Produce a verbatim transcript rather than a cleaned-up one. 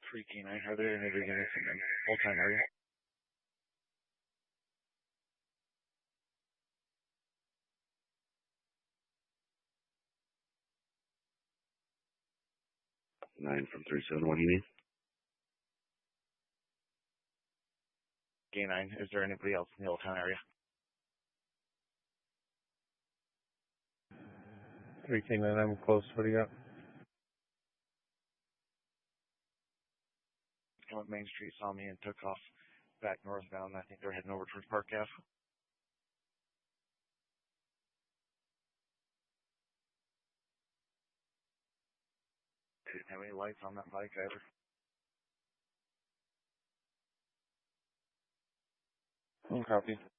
three K nine, are there any other units in the Old Town area? Nine from three seven one, you mean? K nine, is there anybody else in the Old Town area? three K nine, I'm close. What do you got? Came up Main Street, saw me, and took off back northbound. I think they're heading over towards Park Ave. Didn't have any lights on that bike either. Copy.